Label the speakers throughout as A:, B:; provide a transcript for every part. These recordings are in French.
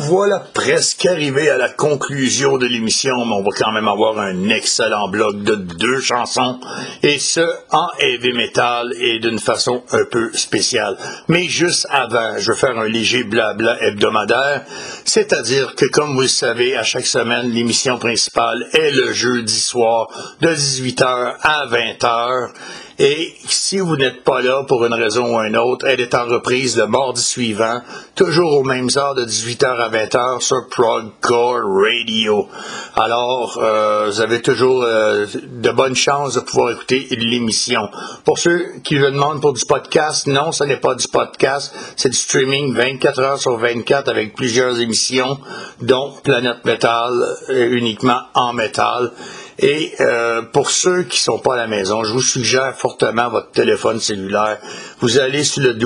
A: Voilà presque arrivé à la conclusion de l'émission, mais on va quand même avoir un excellent bloc de 2 chansons, et ce, en heavy metal et d'une façon un peu spéciale. Mais juste avant, je vais faire un léger blabla hebdomadaire, c'est-à-dire que, comme vous le savez, à chaque semaine, l'émission principale est le jeudi soir de 18h à 20h. Et si vous n'êtes pas là pour une raison ou une autre, elle est en reprise le mardi suivant, toujours aux mêmes heures de 18h à 20h sur Progcore Radio. Alors, vous avez toujours de bonnes chances de pouvoir écouter l'émission. Pour ceux qui le demandent pour du podcast, non, ce n'est pas du podcast, c'est du streaming 24 heures sur 24 avec plusieurs émissions, dont Planète Metal, uniquement en métal. Et pour ceux qui sont pas à la maison, je vous suggère fortement votre téléphone cellulaire. Vous allez sur le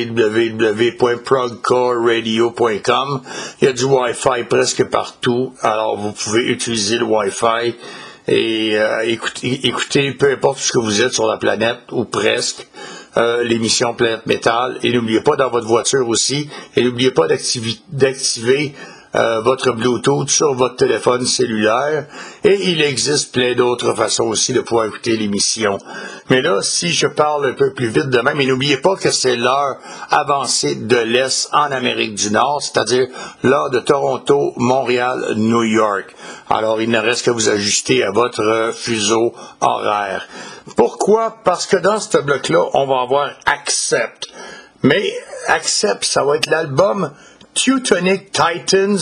A: www.progcoreradio.com. Il y a du Wi-Fi presque partout. Alors, vous pouvez utiliser le Wi-Fi et écouter, peu importe ce que vous êtes sur la planète, ou presque, l'émission Planète Métal. Et n'oubliez pas dans votre voiture aussi, et n'oubliez pas d'activer votre Bluetooth sur votre téléphone cellulaire, et il existe plein d'autres façons aussi de pouvoir écouter l'émission. Mais là, si je parle un peu plus vite de même, et n'oubliez pas que c'est l'heure avancée de l'Est en Amérique du Nord, c'est-à-dire l'heure de Toronto, Montréal, New York. Alors, il ne reste qu'à vous ajuster à votre fuseau horaire. Pourquoi? Parce que dans ce bloc-là, on va avoir Accept. Mais Accept, ça va être l'album Teutonic Titans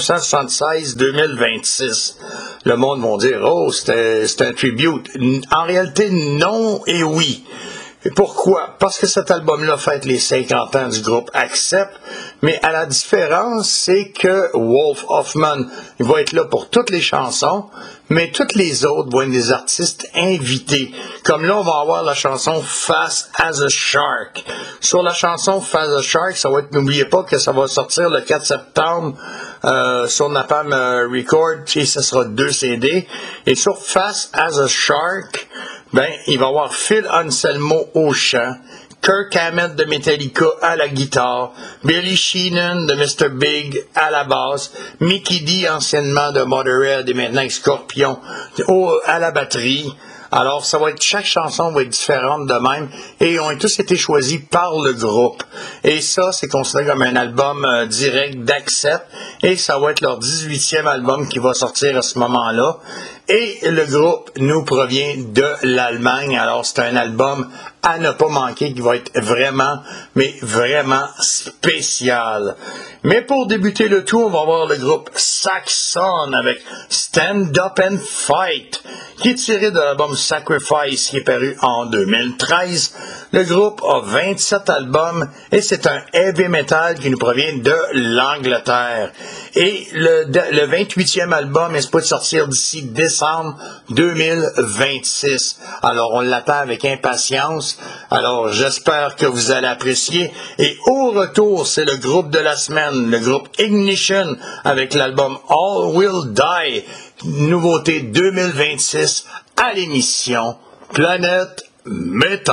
A: 1976-2026. Le monde va dire, oh, c'est un tribute. En réalité, non et oui. Et pourquoi? Parce que cet album-là fête les 50 ans du groupe Accept, mais à la différence, c'est que Wolf Hoffman, il va être là pour toutes les chansons, mais toutes les autres vont être des artistes invités. Comme là, on va avoir la chanson Fast as a Shark. Sur la chanson Fast as a Shark, ça va être, n'oubliez pas que ça va sortir le 4 septembre sur Napalm Record, et ce sera 2 CD. Et sur Fast as a Shark, il va y avoir Phil Anselmo au chant, Kirk Hammett de Metallica à la guitare, Billy Sheehan de Mr. Big à la basse, Mikkey Dee, anciennement de Motorhead et maintenant Scorpion, à la batterie. Alors, chaque chanson va être différente de même, et ils ont tous été choisis par le groupe. Et ça, c'est considéré comme un album direct d'Accept, et ça va être leur 18e album qui va sortir à ce moment-là. Et le groupe nous provient de l'Allemagne, alors c'est un album à ne pas manquer qui va être vraiment, mais vraiment spécial. Mais pour débuter le tout, on va voir le groupe Saxon avec Stand Up and Fight, qui est tiré de l'album Sacrifice, qui est paru en 2013. Le groupe a 27 albums et c'est un heavy metal qui nous provient de l'Angleterre. Et le 28e album est supposé sortir d'ici décembre 2026. Alors, on l'attend avec impatience. Alors, j'espère que vous allez apprécier. Et au retour, c'est le groupe de la semaine, le groupe Ignition, avec l'album All Will Die, nouveauté 2026 à l'émission Planète Métal.